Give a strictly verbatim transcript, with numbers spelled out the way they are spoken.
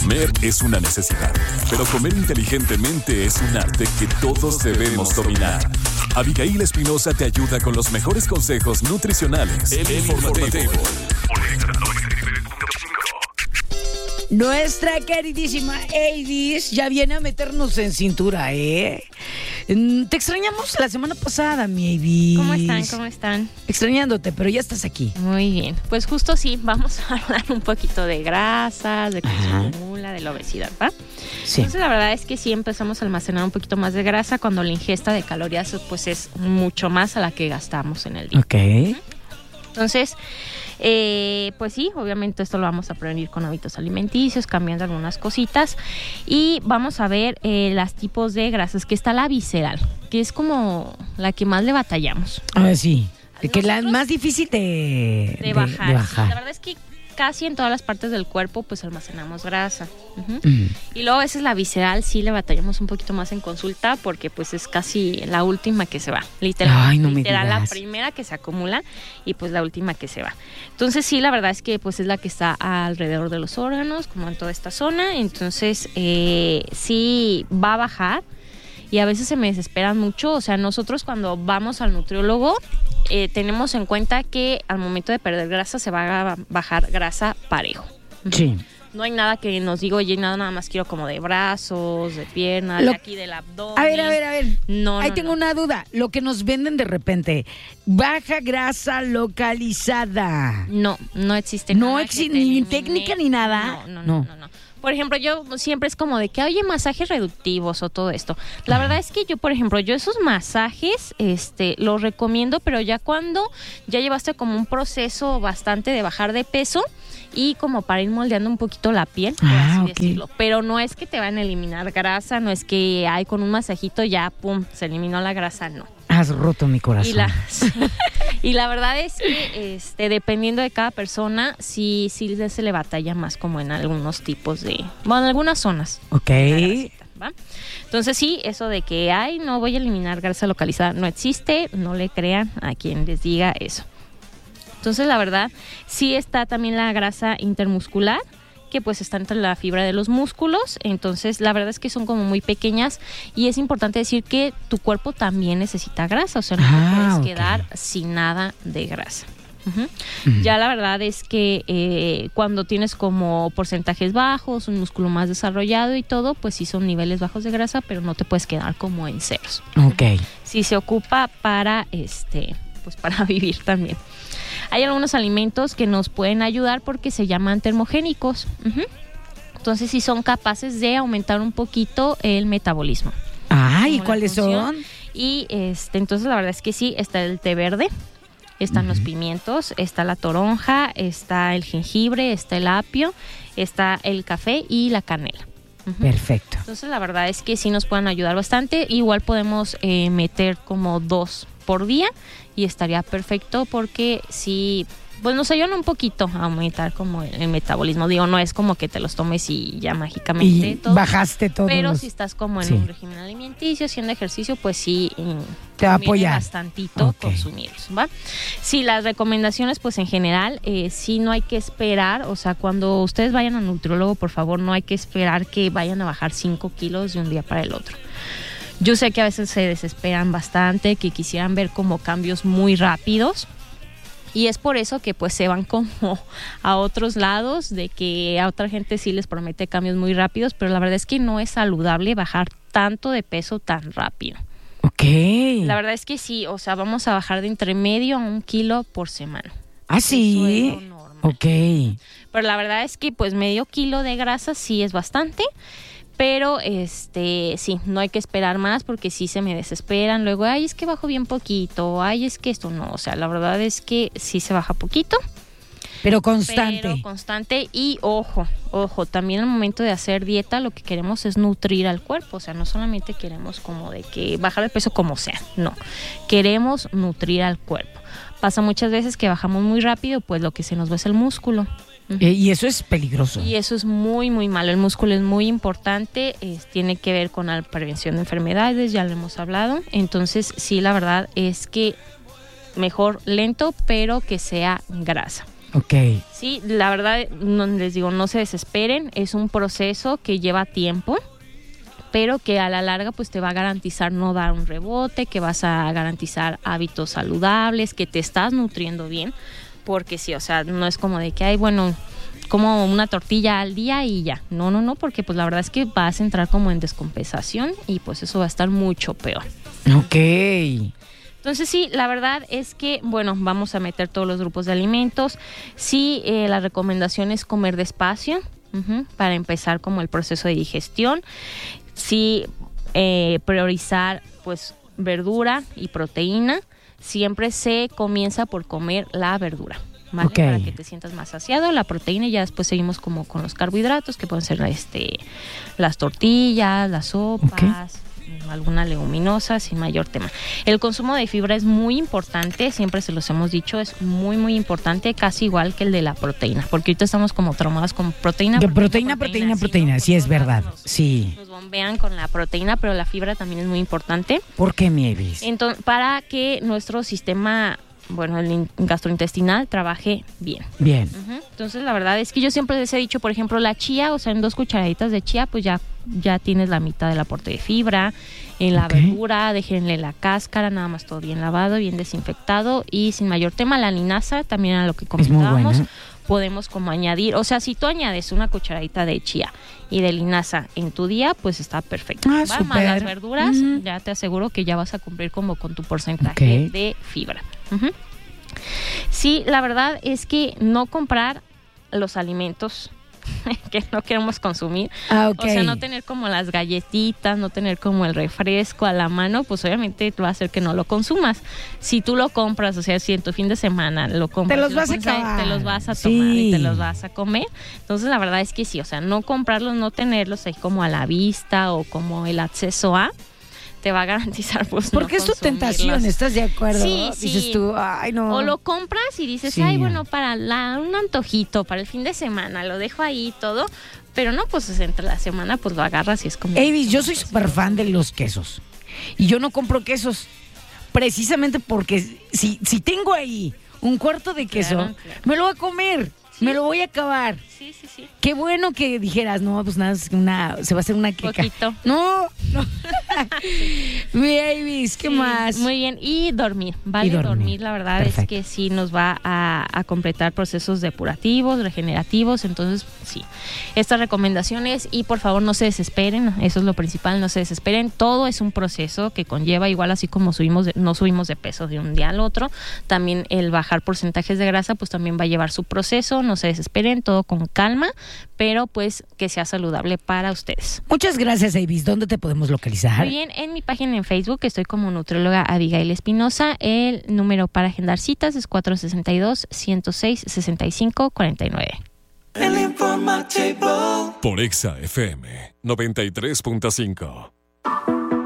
Comer es una necesidad, pero comer inteligentemente es un arte que todos debemos dominar. Abigail Espinosa te ayuda con los mejores consejos nutricionales. El Informativo. Nuestra queridísima Avis ya viene a meternos en cintura, ¿eh? Te extrañamos la semana pasada, mi Avis. ¿Cómo están? ¿Cómo están? Extrañándote, pero ya estás aquí. Muy bien. Pues justo sí, vamos a hablar un poquito de grasas, de cómo se acumula, de la obesidad, ¿va? Sí. Entonces la verdad es que sí empezamos a almacenar un poquito más de grasa cuando la ingesta de calorías pues es mucho más a la que gastamos en el día. Ok. Entonces, eh, pues sí, obviamente esto lo vamos a prevenir con hábitos alimenticios, cambiando algunas cositas. Y vamos a ver eh, los tipos de grasas, que está la visceral, que es como la que más le batallamos. A ver, sí. Que es la más difícil de, de, de, bajar. de bajar. La verdad es que casi en todas las partes del cuerpo pues almacenamos grasa. Uh-huh. Mm. Y luego esa es la visceral, sí le batallamos un poquito más en consulta porque pues es casi la última que se va. Literal, Ay, no literal me la primera que se acumula y pues la última que se va. Entonces sí, la verdad es que pues es la que está alrededor de los órganos, como en toda esta zona. Entonces eh, sí va a bajar. Y a veces se me desesperan mucho. O sea, nosotros cuando vamos al nutriólogo eh, tenemos en cuenta que al momento de perder grasa se va a bajar grasa parejo. Sí. No hay nada que nos diga, oye, nada, nada más quiero como de brazos, de piernas, Lo... de aquí del abdomen. A ver, a ver, a ver. No, Ahí no, tengo no. una duda. Lo que nos venden de repente, baja grasa localizada. No, no existe no nada. existe ni técnica ni nada. No, no, no, no. no, no. Por ejemplo, yo siempre es como de que, oye, masajes reductivos o todo esto. La verdad es que yo, por ejemplo, yo esos masajes este, los recomiendo, pero ya cuando ya llevaste como un proceso bastante de bajar de peso y como para ir moldeando un poquito la piel, por ah, así okay. decirlo. Pero no es que te van a eliminar grasa, no es que ay, con un masajito ya, pum, se eliminó la grasa, no. Has roto mi corazón. Y la, y la verdad es que este, dependiendo de cada persona, sí, sí se le batalla más como en algunos tipos de... Bueno, en algunas zonas. Ok. Grasita, ¿va? Entonces sí, eso de que, ay, no voy a eliminar grasa localizada, no existe, no le crean a quien les diga eso. Entonces la verdad, sí está también la grasa intermuscular, que pues está entre la fibra de los músculos. Entonces la verdad es que son como muy pequeñas y es importante decir que tu cuerpo también necesita grasa, o sea, no ah, te puedes okay. quedar sin nada de grasa. Uh-huh. Uh-huh. Ya la verdad es que eh, cuando tienes como porcentajes bajos, un músculo más desarrollado y todo, pues sí son niveles bajos de grasa, pero no te puedes quedar como en ceros. Okay. Sí se ocupa para este, pues para vivir también. Hay algunos alimentos que nos pueden ayudar porque se llaman termogénicos. Uh-huh. Entonces sí son capaces de aumentar un poquito el metabolismo. Ah, ¿y cuáles son? Y este, entonces la verdad es que sí, está el té verde, están uh-huh. los pimientos, está la toronja, está el jengibre, está el apio, está el café y la canela. Uh-huh. Perfecto. Entonces la verdad es que sí nos pueden ayudar bastante. Igual podemos eh, meter como dos por día y estaría perfecto porque sí, pues nos ayudan un poquito a aumentar como el, el metabolismo. Digo, no es como que te los tomes y ya mágicamente y todo, bajaste todo. Pero los... si estás como en sí. un régimen alimenticio, haciendo ejercicio, pues sí te va a apoyar bastantito okay. consumirlos, ¿va? Sí, las recomendaciones, pues en general, eh, sí no hay que esperar, o sea, cuando ustedes vayan al nutriólogo, por favor, no hay que esperar que vayan a bajar cinco kilos de un día para el otro. Yo sé que a veces se desesperan bastante, que quisieran ver como cambios muy rápidos y es por eso que pues se van como a otros lados, de que a otra gente sí les promete cambios muy rápidos, pero la verdad es que no es saludable bajar tanto de peso tan rápido. Ok. La verdad es que sí, o sea, vamos a bajar de entre medio a un kilo por semana. ¿Ah, sí? Eso es lo normal. Ok. Pero la verdad es que pues medio kilo de grasa sí es bastante. Pero este sí, no hay que esperar más porque sí se me desesperan. Luego, ay, es que bajo bien poquito, ay, es que esto no. O sea, la verdad es que sí se baja poquito. Pero constante. Pero constante y ojo, ojo, también al momento de hacer dieta lo que queremos es nutrir al cuerpo. O sea, no solamente queremos como de que bajar de peso como sea, no. Queremos nutrir al cuerpo. Pasa muchas veces que bajamos muy rápido, pues lo que se nos va es el músculo. Uh-huh. Eh, y eso es peligroso. Y eso es muy, muy malo. El músculo es muy importante, es, tiene que ver con la prevención de enfermedades, ya lo hemos hablado. Entonces, sí, la verdad es que mejor lento, pero que sea grasa. Ok. Sí, la verdad, no, les digo, no se desesperen, es un proceso que lleva tiempo, pero que a la larga pues te va a garantizar no dar un rebote, que vas a garantizar hábitos saludables, que te estás nutriendo bien, porque sí, o sea, no es como de que hay, bueno, como una tortilla al día y ya. No, no, no, porque pues la verdad es que vas a entrar como en descompensación y pues eso va a estar mucho peor. Ok. Entonces sí, la verdad es que, bueno, vamos a meter todos los grupos de alimentos. Sí, eh, la recomendación es comer despacio, uh-huh, para empezar como el proceso de digestión. Sí, eh, priorizar pues verdura y proteína. Siempre se comienza por comer la verdura, ¿vale? Okay. Para que te sientas más saciado, la proteína, y ya después seguimos como con los carbohidratos, que pueden ser este las tortillas, las sopas, okay, alguna leguminosa, sin mayor tema. El consumo de fibra es muy importante, siempre se los hemos dicho, es muy muy importante, casi igual que el de la proteína, porque ahorita estamos como traumados con proteína. De proteína, proteína, proteína, proteína, sí, es verdad, nos, sí. Nos bombean con la proteína, pero la fibra también es muy importante. ¿Por qué, Nieves? Entonces, para que nuestro sistema, bueno, el gastrointestinal trabaje bien. Bien. Uh-huh. Entonces, la verdad es que yo siempre les he dicho, por ejemplo, la chía, o sea, en dos cucharaditas de chía, pues ya, ya tienes la mitad del aporte de fibra. En la okay. verdura, déjenle la cáscara, nada más todo bien lavado, bien desinfectado y sin mayor tema. La linaza, también a lo que comentábamos, podemos como añadir, o sea, si tú añades una cucharadita de chía y de linaza en tu día, pues está perfecto. Ah, ¿va? Más las verduras, mm. ya te aseguro que ya vas a cumplir como con tu porcentaje okay. de fibra. Uh-huh. Sí, la verdad es que no comprar los alimentos que no queremos consumir, ah, okay. o sea, no tener como las galletitas, no tener como el refresco a la mano, pues obviamente va a hacer que no lo consumas. Si tú lo compras, o sea, si en tu fin de semana lo compras, te los, vas, lo a acabar. Ahí, te los vas a sí. tomar y te los vas a comer. Entonces la verdad es que sí, o sea, no comprarlos, no tenerlos ahí como a la vista o como el acceso a, te va a garantizar pues porque no es tu tentación, ¿estás de acuerdo? Sí, sí. Dices tú, ay no. O lo compras y dices, sí. ay bueno, para la, un antojito, para el fin de semana, lo dejo ahí todo, pero no, pues entre la semana pues lo agarras y es como... Avis, yo soy súper fan de los quesos y yo no compro quesos precisamente porque si, si tengo ahí un cuarto de queso, claro, claro. me lo voy a comer. ¿Sí? Me lo voy a acabar. Sí, sí, sí. Qué bueno que dijeras, no, pues nada, una, se va a hacer una queca. Poquito. No, no. Mi Avis, ¿qué sí, más? Muy bien, y dormir, ¿vale? Y dormir. dormir, la verdad Perfecto. es que sí nos va a, a completar procesos depurativos, regenerativos, entonces sí. Estas recomendaciones, y por favor no se desesperen, eso es lo principal, no se desesperen, todo es un proceso que conlleva, igual así como subimos de, no subimos de peso de un día al otro, también el bajar porcentajes de grasa, pues también va a llevar su proceso, no se desesperen, todo con calma, pero pues que sea saludable para ustedes. Muchas gracias, Avis. ¿Dónde te podemos localizar? Muy bien, en mi página en Facebook estoy como nutrióloga Abigail Espinosa. El número para agendar citas es cuatro seis dos, ciento seis, sesenta y cinco, cuarenta y nueve. Por Exa F M noventa y tres punto cinco.